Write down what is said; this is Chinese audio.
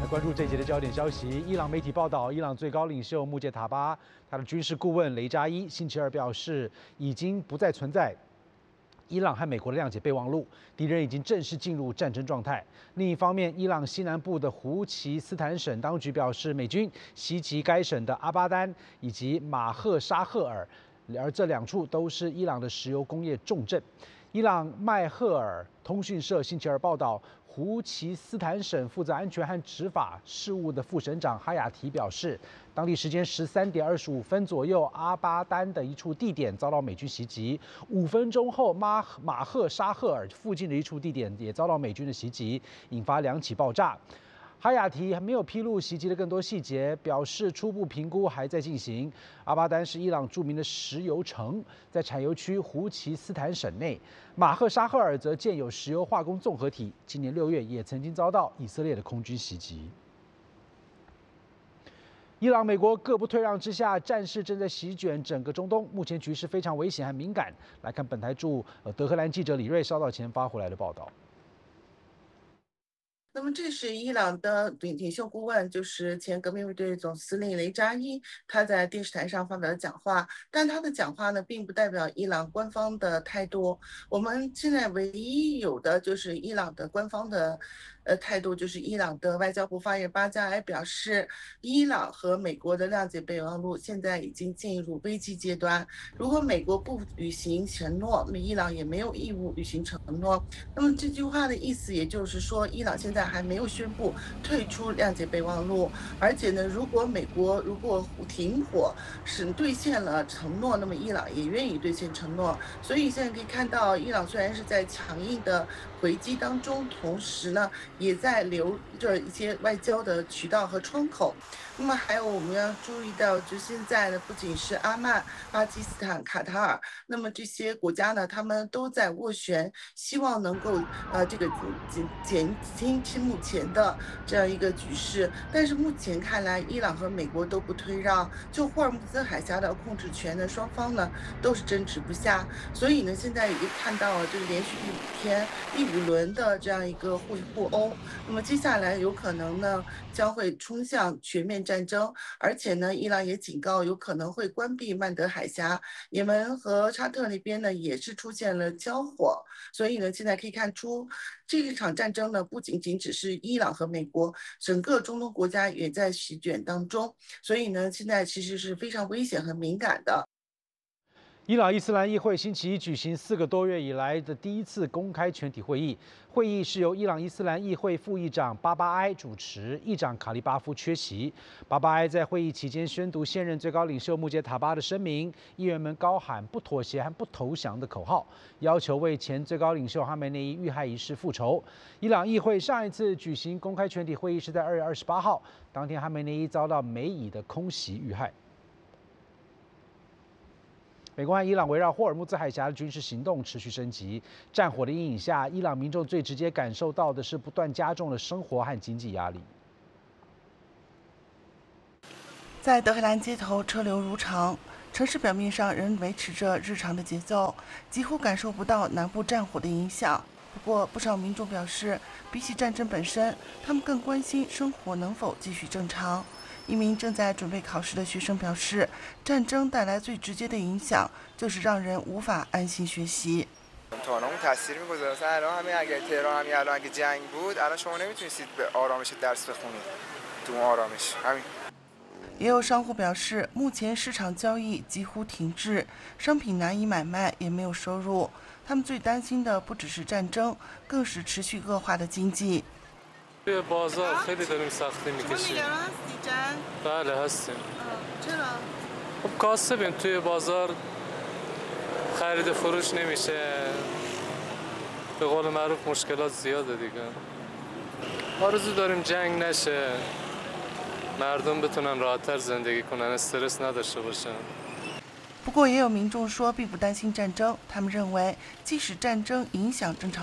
关注这节的焦点消息。伊朗媒体报道，伊朗最高领袖穆杰塔巴，他的军事顾问雷扎伊星期二表示，已经不再存在伊朗和美国的谅解备忘录，敌人已经正式进入战争状态。另一方面，伊朗西南部的胡奇斯坦省当局表示，美军袭击该省的阿巴丹以及马赫沙赫尔，而这两处都是伊朗的石油工业重镇。伊朗麦赫尔通讯社星期二报道，胡奇斯坦省负责安全和执法事务的副省长哈雅提表示，当地时间13:25左右，阿巴丹的一处地点遭到美军袭击。5分钟后，马赫沙赫尔附近的一处地点也遭到美军的袭击，引发2起爆炸。哈雅提还没有披露袭击的更多细节，表示初步评估还在进行。阿巴丹是伊朗著名的石油城，在产油区胡奇斯坦省内。马赫沙赫尔则建有石油化工综合体，今年6月也曾经遭到以色列的空军袭击。伊朗、美国各不退让之下，战事正在席卷整个中东，目前局势非常危险和敏感。来看本台驻德黑兰记者李瑞稍早前发回来的报道。 那么，这是伊朗的领袖顾问，就是前革命卫队总司令雷扎伊，他在电视台上发表的讲话。但他的讲话呢，并不代表伊朗官方的态度。我们现在唯一有的就是伊朗的官方的态度，就是伊朗的外交部发言人巴加埃表示，伊朗和美国的谅解备忘录现在已经进入危机阶段。如果美国不履行承诺，那么伊朗也没有义务履行承诺。那么这句话的意思，也就是说，伊朗现在还没有宣布退出谅解备忘录，而且呢，如果美国停火是兑现了承诺，那么伊朗也愿意兑现承诺。所以现在可以看到，伊朗虽然是在强硬的回击当中，同时呢，也在留着一些外交的渠道和窗口。那么还有我们要注意到，就现在呢，不仅是阿曼、巴基斯坦、卡塔尔，那么这些国家呢，他们都在斡旋，希望能够这个减轻目前的这样一个局势。但是目前看来，伊朗和美国都不退让，就霍尔木兹海峡的控制权呢，双方呢都是争执不下。所以呢，现在已经看到了，就是连续第5天、第5轮的这样一个互殴。那么接下来有可能呢，将会冲向全面战争，而且呢，伊朗也警告有可能会关闭曼德海峡。也门和沙特那边呢也是出现了交火，所以呢，现在可以看出这一场战争呢，不仅仅只是伊朗和美国，整个中东国家也在席卷当中，所以呢，现在其实是非常危险和敏感的。 伊朗伊斯兰议会星期一举行4个多月以来的第一次公开全体会议。会议是由伊朗伊斯兰议会副议长巴巴埃主持，议长卡利巴夫缺席。巴巴埃在会议期间宣读现任最高领袖穆杰塔巴的声明，议员们高喊“不妥协和不投降”的口号，要求为前最高领袖哈梅内伊遇害一事复仇。伊朗议会上一次举行公开全体会议是在2月28号，当天哈梅内伊遭到美以的空袭遇害。美国和伊朗围绕霍尔木兹海峡的军事行动持续升级，战火的阴影下，伊朗民众最直接感受到的是不断加重的生活和经济压力。 在德黑兰街头，车流如常，城市表面上仍维持着日常的节奏，几乎感受不到南部战火的影响。不过，不少民众表示，比起战争本身，他们更关心生活能否继续正常。一名正在准备考试的学生表示，战争带来最直接的影响就是让人无法安心学习。也有商户表示，目前市场交易几乎停滞，商品难以买卖，也没有收入。他们最担心的不只是战争，更是持续恶化的经济。 توی بازار خیلی داریم سختی میکشیم. بله هستیم. چرا؟ خب کاسبیم توی بازار خرید و فروش نمیشه. به قول معروف مشکلات زیاده دیگه. آرزو داریم جنگ نشه. مردم بتونن راحت‌تر زندگی کنن، استرس نداشته باشن. 不过也有民众说并不担心战争，他们认为即使战争影响正常